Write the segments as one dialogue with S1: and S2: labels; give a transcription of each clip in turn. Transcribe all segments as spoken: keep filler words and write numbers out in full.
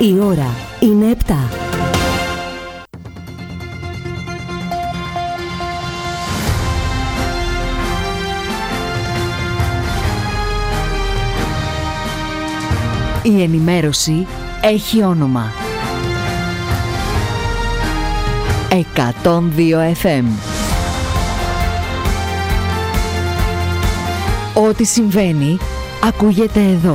S1: Η ώρα είναι επτά. Η ενημέρωση έχει όνομα. εκατόν δύο εφ εμ. Ό,τι συμβαίνει, ακούγεται εδώ.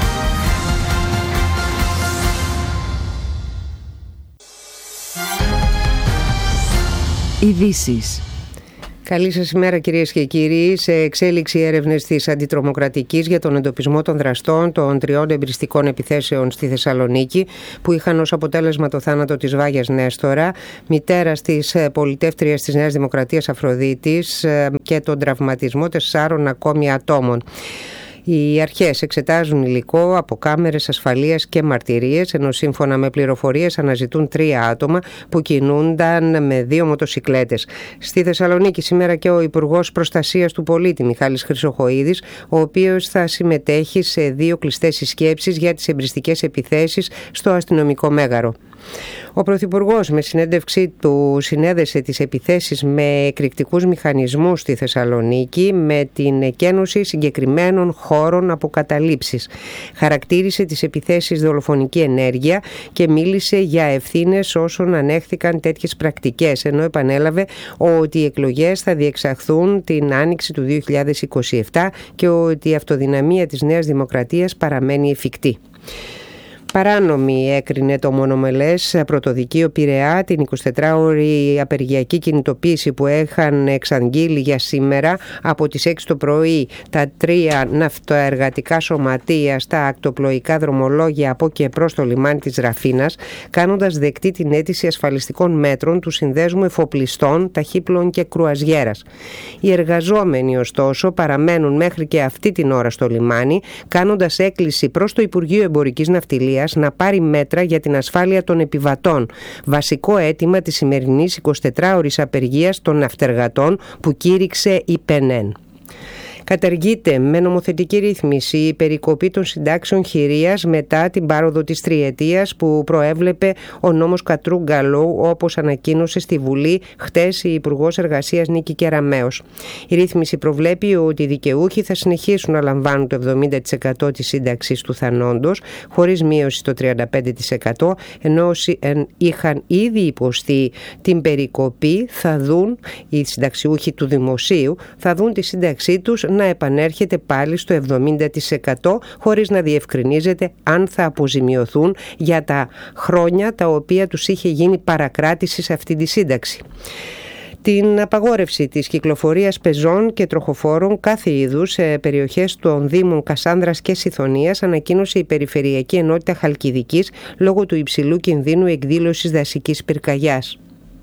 S1: Ειδήσεις.
S2: Καλή σας ημέρα, κυρίες και κύριοι. Σε εξέλιξη έρευνες της Αντιτρομοκρατικής για τον εντοπισμό των δραστών των τριών εμπριστικών επιθέσεων στη Θεσσαλονίκη, που είχαν ως αποτέλεσμα το θάνατο της Βάγιας Νέστορα, μητέρας της πολιτεύτριας της Νέας Δημοκρατίας Αφροδίτης, και τον τραυματισμό τεσσάρων ακόμη ατόμων. Οι αρχές εξετάζουν υλικό από κάμερες ασφαλείας και μαρτυρίες, ενώ σύμφωνα με πληροφορίες αναζητούν τρία άτομα που κινούνταν με δύο μοτοσικλέτες. Στη Θεσσαλονίκη σήμερα και ο Υπουργός Προστασίας του Πολίτη, Μιχάλης Χρυσοχοΐδης, ο οποίος θα συμμετέχει σε δύο κλειστές συσκέψεις για τις εμπριστικές επιθέσεις στο αστυνομικό μέγαρο. Ο Πρωθυπουργός με συνέντευξή του συνέδεσε τις επιθέσεις με εκρηκτικούς μηχανισμούς στη Θεσσαλονίκη με την εκένωση συγκεκριμένων χώρων αποκαταλήψεις. Χαρακτήρισε τις επιθέσεις δολοφονική ενέργεια και μίλησε για ευθύνες όσων ανέχθηκαν τέτοιες πρακτικές, ενώ επανέλαβε ότι οι εκλογές θα διεξαχθούν την άνοιξη του δύο χιλιάδες είκοσι επτά και ότι η αυτοδυναμία της Νέας Δημοκρατίας παραμένει εφικτή. Παράνομη έκρινε το μονομελές πρωτοδικείο Πειραιά την εικοσιτετράωρη απεργιακή κινητοποίηση που είχαν εξαγγείλει για σήμερα από τις έξι το πρωί τα τρία ναυτοεργατικά σωματεία στα ακτοπλοϊκά δρομολόγια από και προς το λιμάνι της Ραφίνας, κάνοντας δεκτή την αίτηση ασφαλιστικών μέτρων του Συνδέσμου Εφοπλιστών, Ταχύπλων και Κρουαζιέρας. Οι εργαζόμενοι, ωστόσο, παραμένουν μέχρι και αυτή την ώρα στο λιμάνι, κάνοντας έκκληση προς το Υπουργείο Εμπορικής Ναυτιλίας να πάρει μέτρα για την ασφάλεια των επιβατών, βασικό αίτημα της σημερινής εικοσιτετράωρης απεργίας των ναυτεργατών που κήρυξε η ΠΕΝΕΝ. Καταργείται με νομοθετική ρύθμιση η περικοπή των συντάξεων χειρίας μετά την πάροδο της τριετίας που προέβλεπε ο νόμος Κατρούγκαλου, όπως ανακοίνωσε στη Βουλή χτες η Υπουργός Εργασίας Νίκη Κεραμέως. Η ρύθμιση προβλέπει ότι οι δικαιούχοι θα συνεχίσουν να λαμβάνουν το εβδομήντα τοις εκατό της σύνταξης του θανόντος, χωρίς μείωση στο τριάντα πέντε τοις εκατό, ενώ όσοι είχαν ήδη υποστεί την περικοπή θα δουν, οι συνταξιούχοι του δημοσίου, θα δουν τη σύνταξή τους να επανέρχεται πάλι στο εβδομήντα τοις εκατό, χωρίς να διευκρινίζεται αν θα αποζημιωθούν για τα χρόνια τα οποία τους είχε γίνει παρακράτηση σε αυτή τη σύνταξη. Την απαγόρευση της κυκλοφορίας πεζών και τροχοφόρων κάθε είδους σε περιοχές των Δήμων Κασάνδρας και Σιθωνίας ανακοίνωσε η Περιφερειακή Ενότητα Χαλκιδικής λόγω του υψηλού κινδύνου εκδήλωσης δασικής πυρκαγιάς.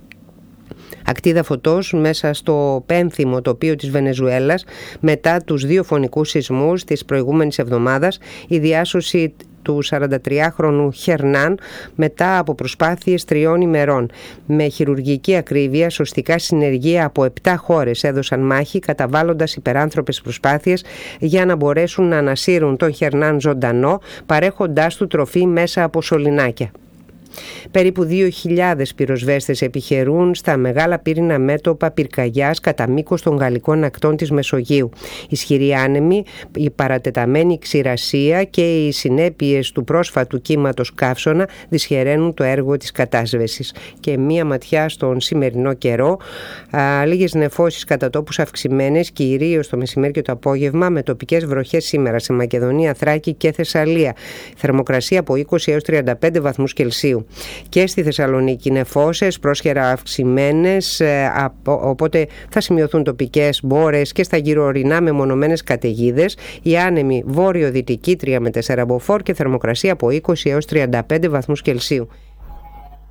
S2: Ακτίδα φωτός μέσα στο πένθυμο τοπίο της Βενεζουέλας μετά τους δύο φωνικούς σεισμούς της προηγούμενης εβδομάδας, η διάσωση του σαραντατριάχρονου Χερνάν μετά από προσπάθειες τριών ημερών. Με χειρουργική ακρίβεια, σωστικά συνεργεία από επτά χώρες έδωσαν μάχη, καταβάλλοντας υπεράνθρωπες προσπάθειες για να μπορέσουν να ανασύρουν τον Χερνάν ζωντανό, παρέχοντάς του τροφή μέσα από σωληνάκια. Περίπου δύο χιλιάδες πυροσβέστες επιχειρούν στα μεγάλα πύρινα μέτωπα πυρκαγιάς κατά μήκος των γαλλικών ακτών της Μεσογείου. Ισχυροί άνεμοι, η παρατεταμένη ξηρασία και οι συνέπειες του πρόσφατου κύματος καύσωνα δυσχεραίνουν το έργο της κατάσβεσης. Και μία ματιά στον σημερινό καιρό, α, λίγες νεφώσεις κατά τόπους αυξημένες, κυρίως το μεσημέρι και το απόγευμα, με τοπικές βροχές σήμερα σε Μακεδονία, Θράκη και Θεσσαλία. Θερμοκρασία από είκοσι έως τριάντα πέντε βαθμούς Κελσίου. Και στη Θεσσαλονίκη νεφώσεις, πρόσχερα αυξημένες, οπότε θα σημειωθούν τοπικές μπόρες και στα γυροορεινά μεμονωμένες καταιγίδες. Οι άνεμοι βόρειο-δυτικοί τρία με τέσσερα μποφόρ και θερμοκρασία από είκοσι έως τριάντα πέντε βαθμούς Κελσίου.